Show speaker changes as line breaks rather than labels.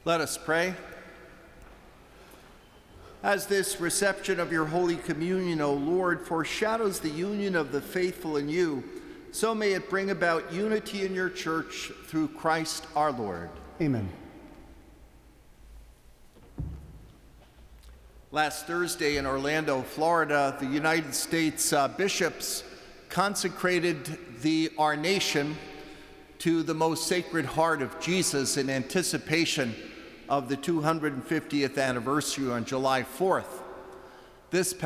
Let us pray. As this reception of your Holy Communion, O Lord, foreshadows the union of the faithful in you, so may it bring about unity in your church through Christ our Lord.
Amen.
Last Thursday in Orlando, Florida, the United States bishops consecrated Our Nation to the most Sacred Heart of Jesus in anticipation of the 250th anniversary on July 4th. This